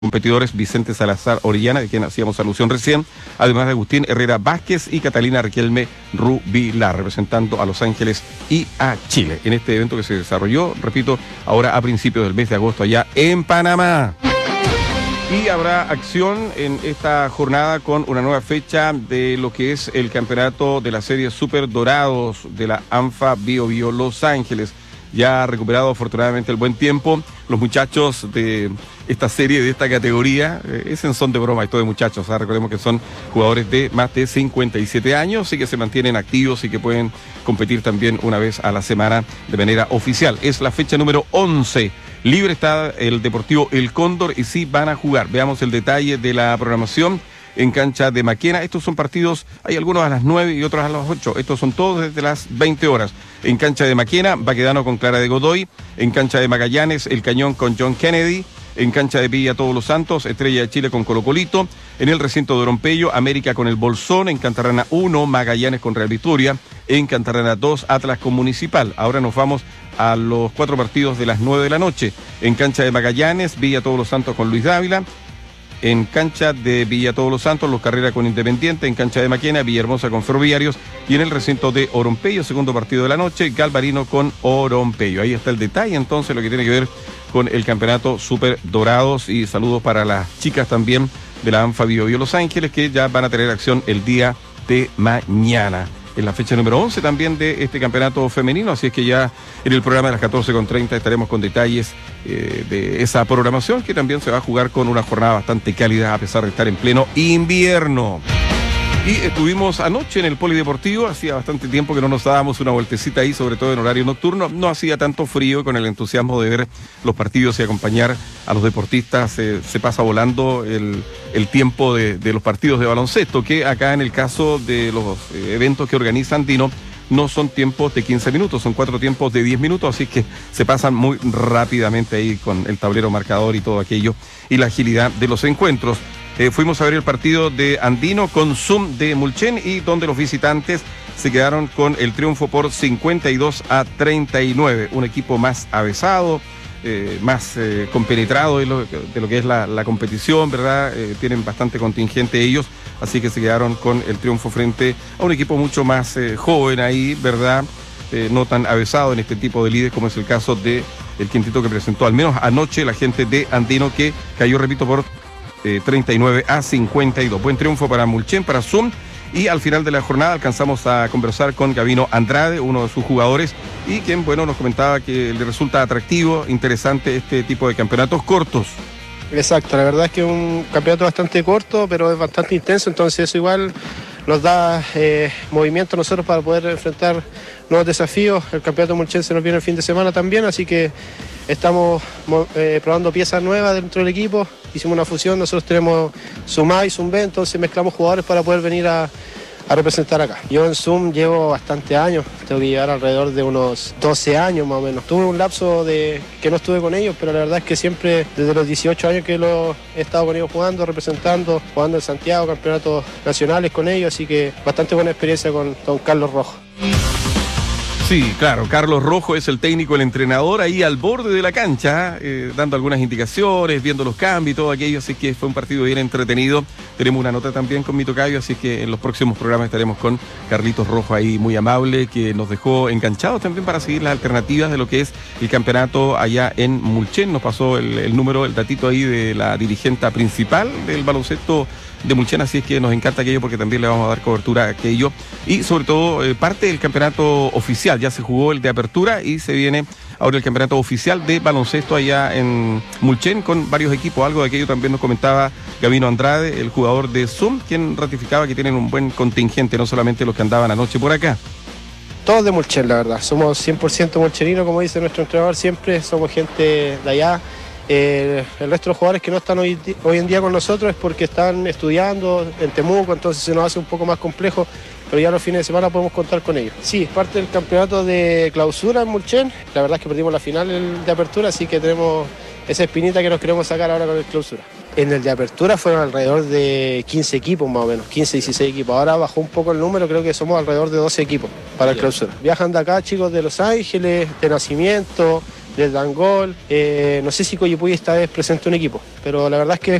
competidores Vicente Salazar Orellana, de quien hacíamos alusión recién, además de Agustín Herrera Vázquez y Catalina Riquelme Rubilar, representando a Los Ángeles y a Chile, en este evento que se desarrolló, repito, ahora a principios del mes de agosto allá en Panamá. Y habrá acción en esta jornada con una nueva fecha de lo que es el campeonato de la serie Super Dorados de la ANFA Bio Bio Los Ángeles. Ya ha recuperado afortunadamente el buen tiempo. Los muchachos de esta serie, de esta categoría, es en son de broma esto de muchachos, recordemos que son jugadores de más de 57 años y que se mantienen activos y que pueden competir también una vez a la semana de manera oficial. Es la fecha número 11. Libre está el Deportivo El Cóndor y sí van a jugar. Veamos el detalle de la programación. En cancha de Maquena, estos son partidos, hay algunos a las 9 y otros a las 8, estos son todos desde las 20 horas. En cancha de Maquena, Baquedano con Clara de Godoy. En cancha de Magallanes, El Cañón con John Kennedy. En cancha de Villa Todos los Santos, Estrella de Chile con Colo Colito. En el recinto de Oronpello, América con el Bolsón. En Cantarrana 1, Magallanes con Real Victoria. En Cantarrana 2, Atlas con Municipal. Ahora nos vamos a los 4 partidos de las 9 de la noche. En cancha de Magallanes, Villa Todos los Santos con Luis Dávila. En cancha de Villa Todos los Santos, Los Carrera con Independiente. En cancha de Maquena, Villahermosa con Ferroviarios. Y en el recinto de Oronpello, segundo partido de la noche, Galvarino con Oronpello. Ahí está el detalle, entonces, lo que tiene que ver con el campeonato Super Dorados. Y saludos para las chicas también de la ANFA Bio Bio Los Ángeles, que ya van a tener acción el día de mañana. En la fecha número 11 también de este campeonato femenino, así es que ya en el programa de las 14:30 estaremos con detalles de esa programación, que también se va a jugar con una jornada bastante cálida a pesar de estar en pleno invierno. Y estuvimos anoche en el Polideportivo, hacía bastante tiempo que no nos dábamos una vueltecita ahí, sobre todo en horario nocturno, no hacía tanto frío, con el entusiasmo de ver los partidos y acompañar a los deportistas, se pasa volando el tiempo de los partidos de baloncesto, que acá en el caso de los eventos que organiza Andino, no son tiempos de 15 minutos, son 4 tiempos de 10 minutos, así que se pasan muy rápidamente ahí con el tablero marcador y todo aquello, y la agilidad de los encuentros. Fuimos a ver el partido de Andino con Zoom de Mulchen, y donde los visitantes se quedaron con el triunfo por 52-39. Un equipo más avesado, más compenetrado de lo que es la competición, ¿verdad? Tienen bastante contingente ellos, así que se quedaron con el triunfo frente a un equipo mucho más joven ahí, ¿verdad? No tan avesado en este tipo de líderes, como es el caso de el quintito que presentó al menos anoche la gente de Andino, que cayó, repito, por 39-52. Buen triunfo para Mulchen, para Zoom. Y al final de la jornada alcanzamos a conversar con Gavino Andrade, uno de sus jugadores, y quien, bueno, nos comentaba que le resulta atractivo, interesante este tipo de campeonatos cortos. Exacto, la verdad es que es un campeonato bastante corto, pero es bastante intenso, entonces eso igual nos da movimiento a nosotros para poder enfrentar nuevos desafíos. El campeonato mulchense nos viene el fin de semana también, así que estamos probando piezas nuevas dentro del equipo. Hicimos una fusión, nosotros tenemos Zoom A y Zoom B, entonces mezclamos jugadores para poder venir a representar acá. Yo en Zoom llevo bastante años, tengo que llegar alrededor de unos 12 años más o menos. Tuve un lapso de que no estuve con ellos, pero la verdad es que siempre, desde los 18 años que he estado con ellos jugando, representando, jugando en Santiago, campeonatos nacionales con ellos, así que bastante buena experiencia con don Carlos Rojo. Sí, claro, Carlos Rojo es el técnico, el entrenador, ahí al borde de la cancha, dando algunas indicaciones, viendo los cambios y todo aquello, así que fue un partido bien entretenido. Tenemos una nota también con mi tocayo, así que en los próximos programas estaremos con Carlitos Rojo ahí, muy amable, que nos dejó enganchados también para seguir las alternativas de lo que es el campeonato allá en Mulchen. Nos pasó el número, el datito ahí de la dirigente principal del baloncesto de Mulchen, así es que nos encanta aquello porque también le vamos a dar cobertura a aquello, y sobre todo parte del campeonato oficial. Ya se jugó el de apertura y se viene ahora el campeonato oficial de baloncesto allá en Mulchen con varios equipos. Algo de aquello también nos comentaba Gavino Andrade, el jugador de Zoom, quien ratificaba que tienen un buen contingente, no solamente los que andaban anoche por acá. Todos de Mulchen, la verdad, somos 100% mulcherinos, como dice nuestro entrenador, siempre somos gente de allá. El resto de los jugadores que no están hoy en día con nosotros es porque están estudiando en Temuco, entonces se nos hace un poco más complejo, pero ya los fines de semana podemos contar con ellos. Sí, es parte del campeonato de clausura en Mulchen. La verdad es que perdimos la final de apertura, así que tenemos esa espinita que nos queremos sacar ahora con el clausura. En el de apertura fueron alrededor de 15 equipos más o menos, 15, 16 equipos. Ahora bajó un poco el número, creo que somos alrededor de 12 equipos para el clausura. Viajan de acá chicos de Los Ángeles, de nacimiento, les dan gol. No sé si Coyipulli esta vez presenta un equipo, pero la verdad es que